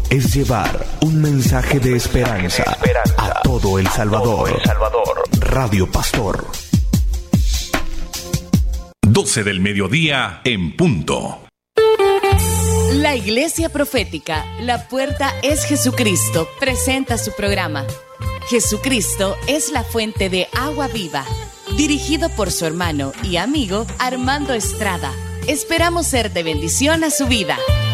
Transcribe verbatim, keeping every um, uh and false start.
es llevar un mensaje de esperanza, de esperanza a todo El Salvador. Todo El Salvador. Radio Pastor. doce del mediodía en punto. La Iglesia Profética, La Puerta es Jesucristo, presenta su programa Jesucristo es la fuente de agua viva, dirigido por su hermano y amigo Armando Estrada. Esperamos ser de bendición a su vida.